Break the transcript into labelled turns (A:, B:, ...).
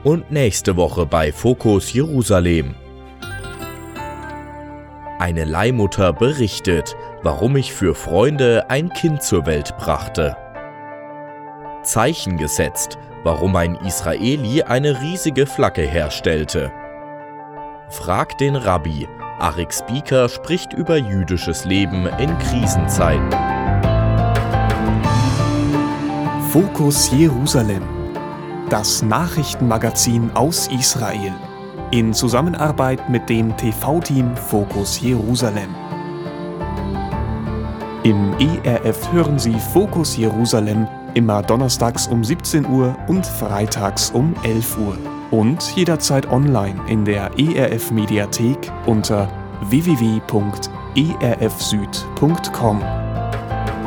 A: und nächste Woche bei Fokus Jerusalem. Eine Leihmutter berichtet, warum ich für Freunde ein Kind zur Welt brachte. Zeichen gesetzt, warum ein Israeli eine riesige Flagge herstellte. Frag den Rabbi. Arik Spieker spricht über jüdisches Leben in Krisenzeiten.
B: Fokus Jerusalem, das Nachrichtenmagazin aus Israel, in Zusammenarbeit mit dem TV-Team Fokus Jerusalem. Im ERF hören Sie Fokus Jerusalem immer donnerstags um 17 Uhr und freitags um 11 Uhr. Und jederzeit online in der ERF Mediathek unter www.erfsüd.com.